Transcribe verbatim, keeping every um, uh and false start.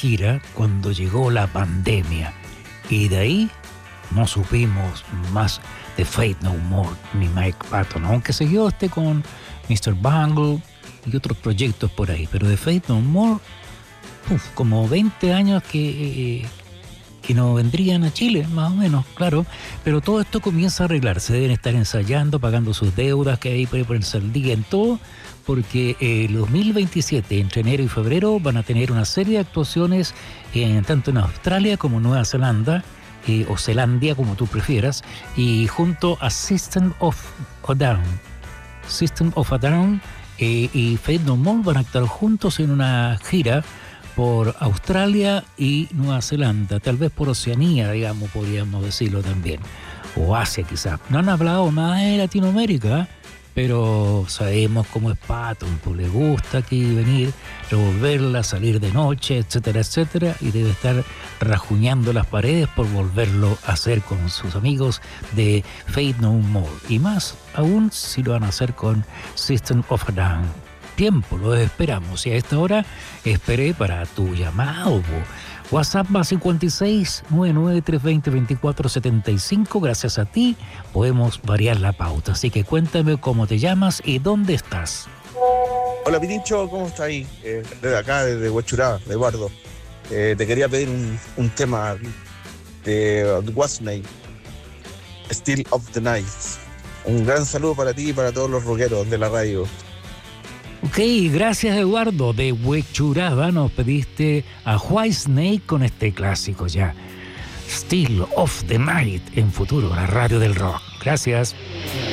gira cuando llegó la pandemia. Y de ahí no supimos más de Faith No More ni Mike Patton, aunque siguió este con mister Bungle y otros proyectos por ahí. Pero de Faith No More, uf, como veinte años que, eh, que no vendrían a Chile, más o menos, claro. Pero todo esto comienza a arreglarse. Deben estar ensayando, pagando sus deudas, que hay para ponerse al día en todo, porque el eh, dos mil veintisiete, entre enero y febrero, van a tener una serie de actuaciones eh, tanto en Australia como Nueva Zelanda, eh, o Zelandia, como tú prefieras, y junto a System of a Down. System of a Down eh, y Faith No More van a actuar juntos en una gira por Australia y Nueva Zelanda, tal vez por Oceanía, digamos, podríamos decirlo también, o Asia quizás. No han hablado nada de Latinoamérica, pero sabemos cómo es Patton, pues le gusta aquí venir, revolverla, salir de noche, etcétera, etcétera, y debe estar rajuñando las paredes por volverlo a hacer con sus amigos de Faith No More, y más aún si lo van a hacer con System of a Down. Tiempo, lo esperamos, y a esta hora esperé para tu llamado. WhatsApp más cincuenta y seis, noventa y nueve, trescientos veinte, veinticuatro setenta y cinco. Gracias a ti podemos variar la pauta, así que cuéntame cómo te llamas y dónde estás. Hola Pitincho, ¿cómo estás ahí? Eh, desde acá, desde Huechuraba, de Eduardo. Eh, te quería pedir un, un tema de Wasney, Still of the Night. Un gran saludo para ti y para todos los rockeros de la radio. Ok, gracias Eduardo. De Huechuraba nos pediste a Whitesnake con este clásico ya. Still of the Night en Futuro, la radio del rock. Gracias.